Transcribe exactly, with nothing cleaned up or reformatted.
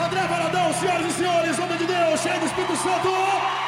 André Valadão, senhoras e senhores, homem de Deus, cheio do Espírito Santo.